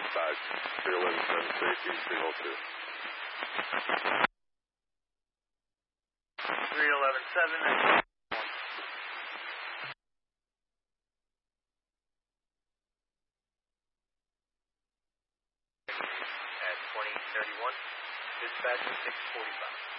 dispatch, 3117 safety, signal 2. 3117. At 2031, dispatch 645.